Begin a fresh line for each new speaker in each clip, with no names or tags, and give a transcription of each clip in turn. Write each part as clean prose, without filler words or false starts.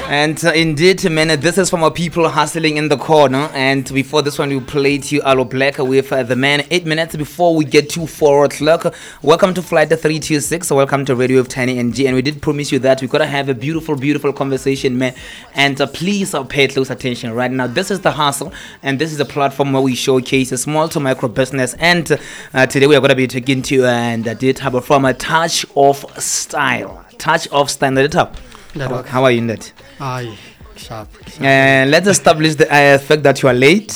And indeed, man, this is from our people hustling in the corner. And before this one, we played you Aloe Blacc with the man 8 minutes before we get to 4 o'clock. Welcome to Flight 326. Welcome to Radio with Tiny and G. And we did promise you that we're going to have a beautiful, beautiful conversation, man. And please pay close attention right now. This is The Hustle, and this is a platform where we showcase a small to micro business. And today we are going to be taking to and did have from a touch of style. Touch of style. How are you in that?
Aye, sharp.
Let's establish the fact that you are late.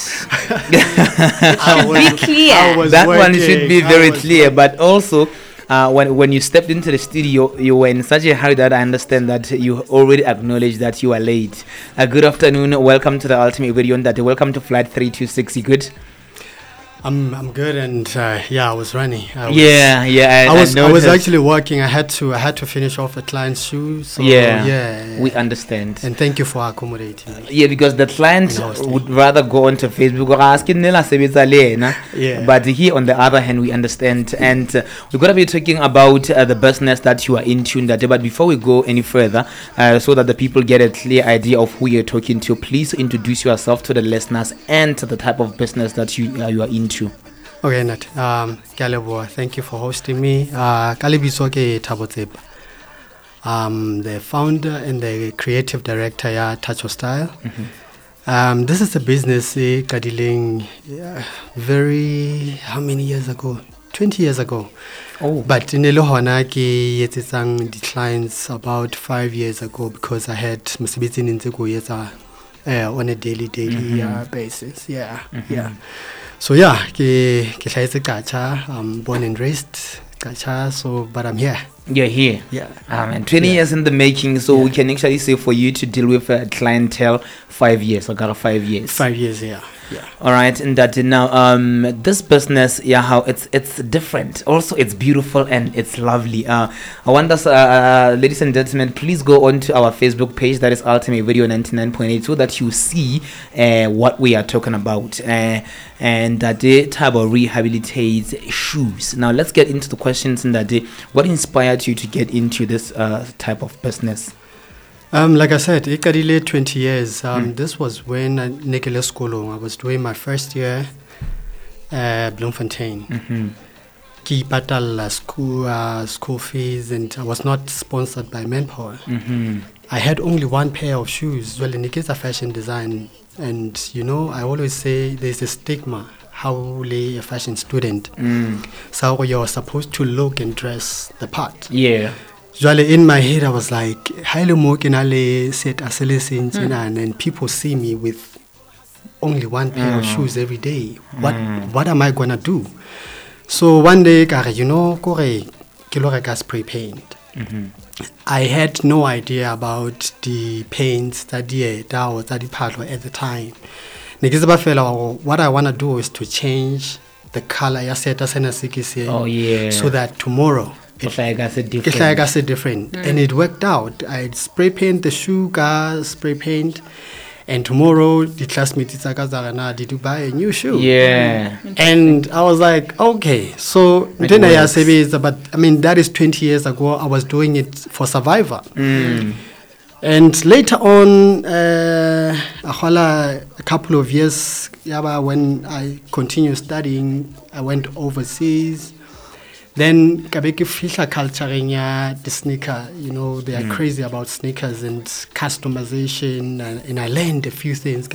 Be clear.
That one should be very clear. But also, when you stepped into the studio, you were in such a hurry that I understand that you already acknowledged that you are late. Good afternoon. Welcome to the Ultimate Video. Welcome to Flight 326. You good?
I'm good, and I was running. I was actually working. I had to finish off a client's shoe. So
we understand.
And thank you for accommodating me.
Yeah, because the client would rather go onto Facebook or asking but here on the other hand, we understand, and we're gonna be talking about the business that you are into. But before we go any further, so that the people get a clear idea of who you're talking to, please introduce yourself to the listeners and to the type of business that you are into.
Okay, Nat. Kalebo, thank you for hosting me. Kalibiso ke Thabo Tshepa. The founder and the creative director ya Touch of Style. Mm-hmm. This is a business Kadiling how many years ago? 20 years ago.
Oh.
But in Elohana ke yetsang declines about 5 years ago because I had Msibiti Nintego yetsa on a daily basis. Yeah.
Mm-hmm.
Yeah. So I'm born and raised Kacha, but I'm here.
You're here.
Yeah.
And 20 years in the making, so we can actually say for you to deal with a clientele 5 years. I got 5 years.
5 years, yeah.
All right, and that now this business, how it's different. Also, it's beautiful and it's lovely. I want us, ladies and gentlemen, please go on to our Facebook page, that is Ultimate Video 99.8, so that you see what we are talking about. And that day Thabo rehabilitates shoes. Now let's get into the questions in that day. What inspired you to get into this type of business?
Like I said, ikadile 20 years. This was when I was doing my first year at Bloemfontein. Ki patal school fees, and I was not sponsored by Manpower. I had only one pair of shoes. Well, in the case of fashion design, and I always say there's a stigma how lay a fashion student. So you're supposed to look and dress the part.
Yeah.
Usually in my head, I was like, and people see me with only one pair of shoes every day. What am I gonna do? So one day, spray paint. I had no idea about the paints that was at the time. What I wanna do is to change the color so that tomorrow different. And it worked out. I'd spray paint the shoe, spray paint, and tomorrow the classmates did you buy a new shoe?
Yeah.
And I was like, okay. So then I said, but I mean that is 20 years ago. I was doing it for Survivor. And later on, a couple of years, when I continued studying, I went overseas. Then Kabeki Fisher culturing the sneaker, they are crazy about sneakers and customization, and I learned a few things.